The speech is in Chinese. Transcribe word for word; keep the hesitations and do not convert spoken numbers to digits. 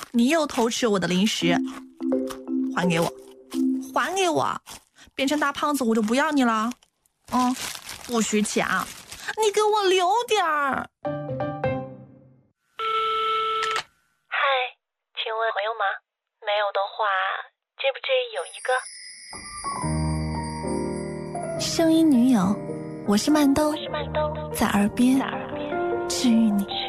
你又偷吃我的零食，还给我，还给我，变成大胖子我就不要你了。嗯，不许抢，你给我留点儿。 嗨，请问朋友吗？没有的话，介不介意有一个声音女友，我是曼兜， 我是曼兜， 在耳边在耳边治愈你。